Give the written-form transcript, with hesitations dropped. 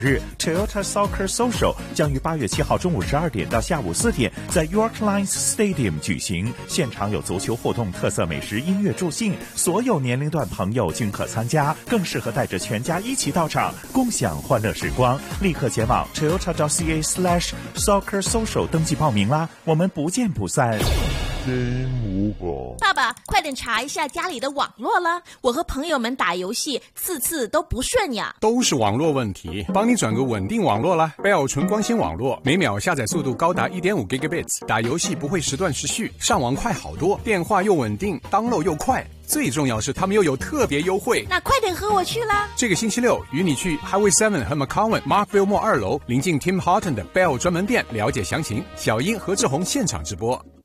日 Toyota Soccer Social 将于8月7号中午12点到下午4点在 York Lions Stadium 举行，现场有足球互动、特色美食、音乐助兴，所有年龄段朋友均可参加，更适合带着全家一起到场，共享欢乐时光。立刻前往 toyota.ca/Soccer Social 登记报名啦，我们不见不散。 爸爸，快点查一下家里的网络了，我和朋友们打游戏次都不顺呀。 都是网络问题，帮你转个稳定网络啦。Bell 纯光纤网络，每秒下载速度高达 1.5 Gigabits， 打游戏不会时断时续，上网快好多，电话又稳定 ，download 又快。最重要是他们又有特别优惠， 那快点和我去啦！ 这个星期六与你去 Highway 7和 McCowan Markville Mall 2楼，临近 Tim Horton 的 Bell 专门店，了解详情。小英何志宏现场直播。